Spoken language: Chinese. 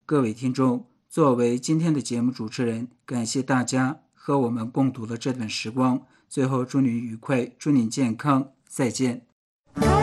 各位听众，作为今天的节目主持人，感谢大家和我们共度了这段时光。最后祝您愉快，祝您健康，再见。